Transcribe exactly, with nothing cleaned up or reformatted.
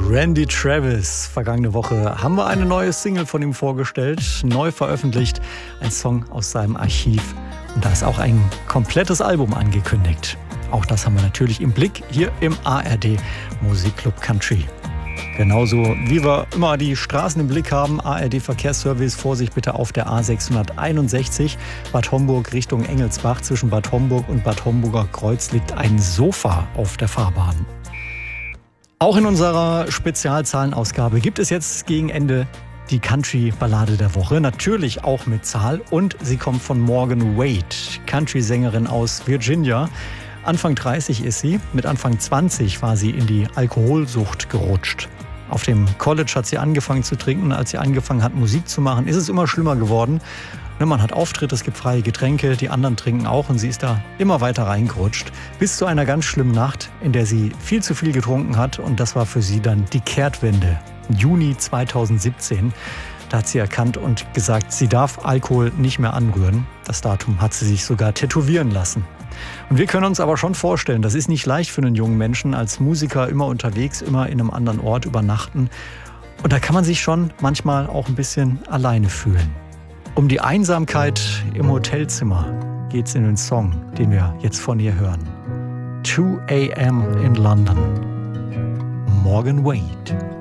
Randy Travis. Vergangene Woche haben wir eine neue Single von ihm vorgestellt, neu veröffentlicht, ein Song aus seinem Archiv. Und da ist auch ein komplettes Album angekündigt. Auch das haben wir natürlich im Blick hier im A R D Musikclub Country. Genauso wie wir immer die Straßen im Blick haben, A R D Verkehrsservice, Vorsicht bitte auf der A sechshunderteinundsechzig, Bad Homburg Richtung Engelsbach. Zwischen Bad Homburg und Bad Homburger Kreuz liegt ein Sofa auf der Fahrbahn. Auch in unserer Spezialzahlenausgabe gibt es jetzt gegen Ende die Country-Ballade der Woche. Natürlich auch mit Zahl und sie kommt von Morgan Wade, Country-Sängerin aus Virginia. Anfang dreißig ist sie, mit Anfang zwanzig war sie in die Alkoholsucht gerutscht. Auf dem College hat sie angefangen zu trinken. Als sie angefangen hat, Musik zu machen, ist es immer schlimmer geworden. Man hat Auftritte, es gibt freie Getränke, die anderen trinken auch und sie ist da immer weiter reingerutscht. Bis zu einer ganz schlimmen Nacht, in der sie viel zu viel getrunken hat und das war für sie dann die Kehrtwende. Juni zweitausendsiebzehn, da hat sie erkannt und gesagt, sie darf Alkohol nicht mehr anrühren. Das Datum hat sie sich sogar tätowieren lassen. Und wir können uns aber schon vorstellen, das ist nicht leicht für einen jungen Menschen, als Musiker immer unterwegs, immer in einem anderen Ort übernachten. Und da kann man sich schon manchmal auch ein bisschen alleine fühlen. Um die Einsamkeit im Hotelzimmer geht's in den Song, den wir jetzt von ihr hören. two a m in London. Morgan Wade.